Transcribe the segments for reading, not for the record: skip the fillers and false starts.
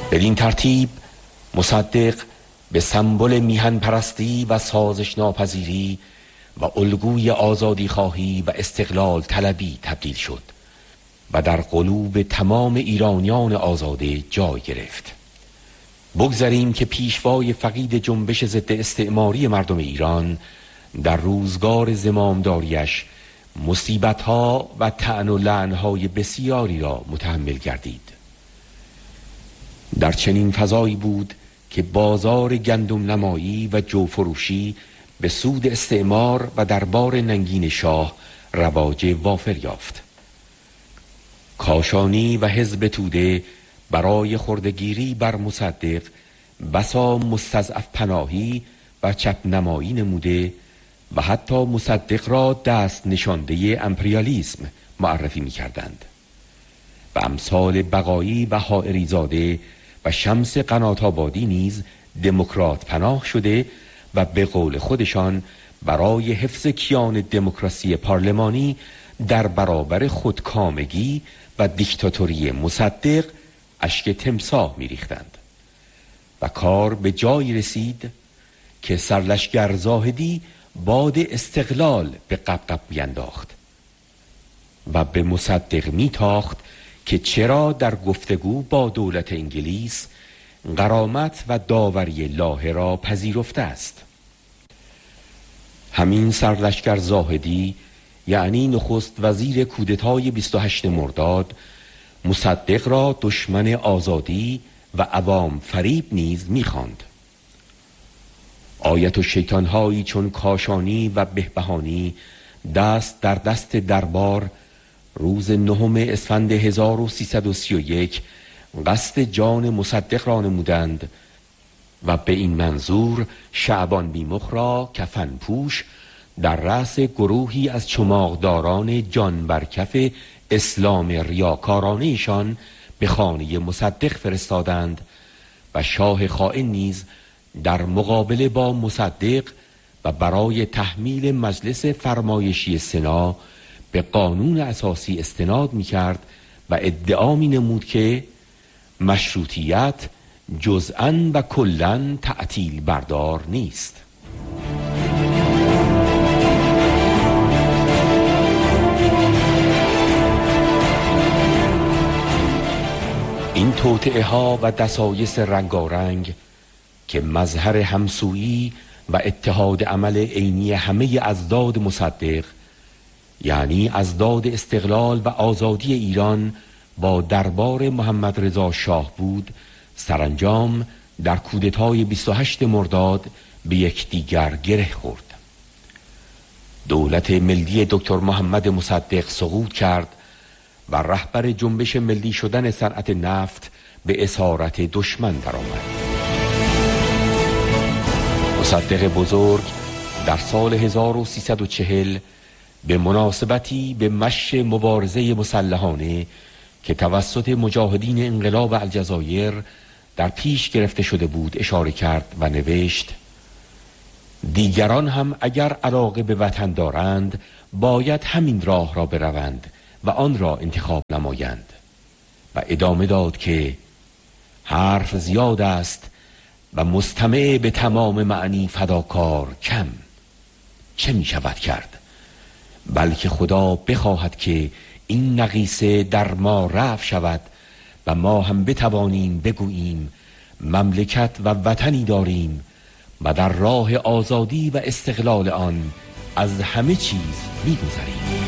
بدین ترتیب مصدق به سمبل میهن پرستی و سازش ناپذیری و الگوی آزادی خواهی و استقلال طلبی تبدیل شد و در قلوب تمام ایرانیان آزاده جای گرفت. بگذاریم که پیشوای فقید جنبش ضد استعماری مردم ایران در روزگار زمامداریش مصیبت‌ها و طعن و لعن‌های بسیاری را متحمل گردید. در چنین فضایی بود که بازار گندم نمایی و جوفروشی به سود استعمار و دربار ننگین شاه رواج وافر یافت. کاشانی و حزب توده برای خردگیری بر مصدق بسا مستضعف پناهی و چپ نمایی نموده و حتی مصدق را دست نشانده امپریالیسم معرفی می کردند و امثال بقایی و حائری زاده و شمس قنات‌آبادی نیز دموکرات پناه شده و به قول خودشان برای حفظ کیان دموکراسی پارلمانی در برابر خودکامگی و دیکتاتوری مصدق اشک تمساح می ریختند و کار به جایی رسید که سرلشکر زاهدی باد استقلال به قبقب بینداخت و به مصدق می تاخت که چرا در گفتگو با دولت انگلیس غرامت و داوری لاهه را پذیرفته است. همین سرلشکر زاهدی یعنی نخست وزیر کودتای 28 مرداد مصدق را دشمن آزادی و عوام فریب نیز می‌خواند. آیت و شیطان‌هایی چون کاشانی و بهبهانی دست در دست دربار روز 9 اسفند 1331 قصد جان مصدق را نمودند و به این منظور شعبان بیمخ را کفن پوش در رأس گروهی از چماقداران جان برکف اسلام ریاکارانه‌شان به خانه مصدق فرستادند و شاه خائن نیز در مقابله با مصدق و برای تحمیل مجلس فرمایشی سنا به قانون اساسی استناد می کرد و ادعا می نمود که مشروطیت جزءاً و کلاً تعطیل بردار نیست. این توطئه ها و دسایس رنگارنگ که مظهر همسویی و اتحاد عمل عینی همه اضداد مصدق یعنی اضداد استقلال و آزادی ایران با دربار محمد رضا شاه بود، سرانجام در کودتای 28 مرداد به یکدیگر گره خورد. دولت ملی دکتر محمد مصدق سقوط کرد و رهبر جنبش ملی شدن صنعت نفت به اسارت دشمن درآمد. مصدق بزرگ در سال 1340 به مناسبتی به مشی مبارزه مسلحانه که توسط مجاهدین انقلاب الجزایر در پیش گرفته شده بود اشاره کرد و نوشت: دیگران هم اگر علاقه به وطن دارند باید همین راه را بروند و آن را انتخاب نمایند. و ادامه داد که حرف زیاد است و مستمع به تمام معنی فداکار کم. چه می شود کرد؟ بلکه خدا بخواهد که این نقیصه در ما رفع شود و ما هم بتوانیم بگوییم مملکت و وطنی داریم و در راه آزادی و استقلال آن از همه چیز می‌گذریم.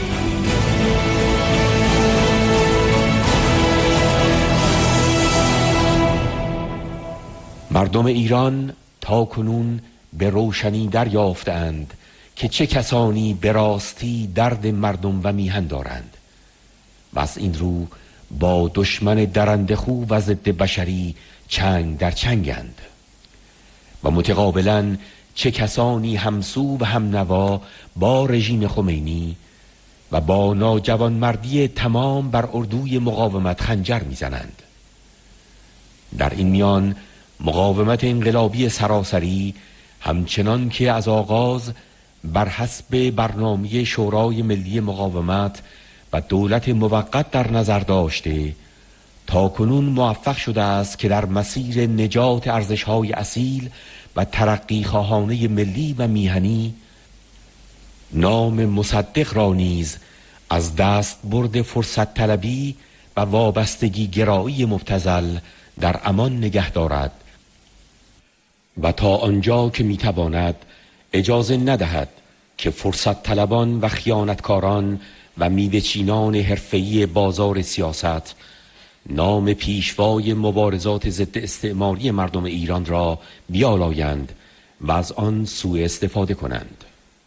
مردم ایران تا کنون به روشنی دریافتند که چه کسانی به راستی درد مردم و میهن دارند و از این رو با دشمن درندخو و ضد بشری چنگ در چنگند و متقابلا چه کسانی همسو و همنوا با رژیم خمینی و با ناجوانمردی تمام بر اردوی مقاومت خنجر میزنند. در این میان مقاومت انقلابی سراسری همچنان که از آغاز بر حسب برنامه شورای ملی مقاومت و دولت موقت در نظر داشته تا کنون موفق شده است که در مسیر نجات ارزش‌های اصیل و ترقی خواهانه ملی و میهنی نام مصدق را نیز از دست برد فرصت طلبی و وابستگی گرایی مبتذل در امان نگه دارد و تا آنجا که میتواند اجازه ندهد که فرصت طلبان و خیانتکاران و میوه‌چینان حرفه‌ای بازار سیاست نام پیشوای مبارزات ضد استعماری مردم ایران را بیالایند و از آن سوء استفاده کنند،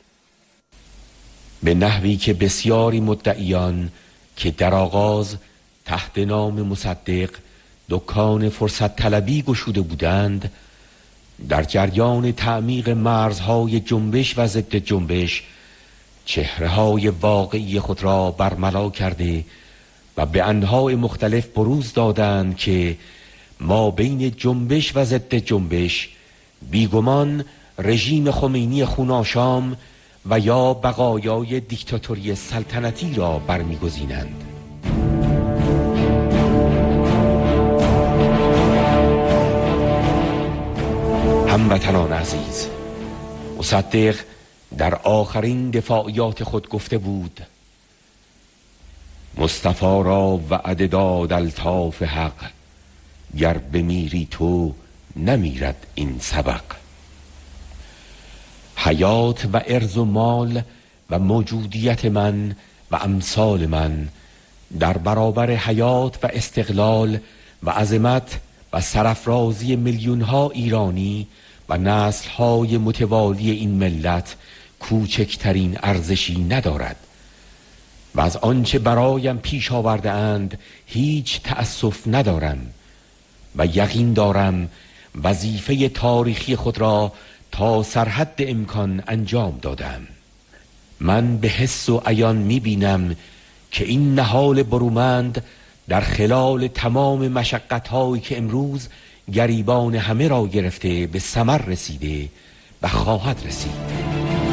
به نحوی که بسیاری مدعیان که در آغاز تحت نام مصدق دکان فرصت طلبی گشوده بودند، در جریان تعمیق مرزهای جنبش و ضد جنبش چهره‌های واقعی خود را برملا کرده و به انواع مختلف بروز دادند که ما بین جنبش و ضد جنبش بیگمان رژیم خمینی خوناشام و یا بقایای دیکتاتوری سلطنتی را برمیگزینند. هموطنان عزیز، مصدق در آخرین دفاعیات خود گفته بود: مصطفی را وعده داد الطاف حق، گر بمیری تو نمیرد این سبق. حیات و ارز و مال و موجودیت من و امثال من در برابر حیات و استقلال و عظمت و سرافرازی میلیون‌ها ایرانی و نسل‌های متوالی این ملت کوچکترین ارزشی ندارد و از آنچه برایم پیش آورده اند هیچ تأسف ندارم و یقین دارم وظیفه تاریخی خود را تا سرحد امکان انجام دادم. من به حس و عیان می‌بینم که این نهال برومند در خلال تمام مشقت‌هایی که امروز گریبان همه را گرفته به ثمر رسیده و خواهد رسید.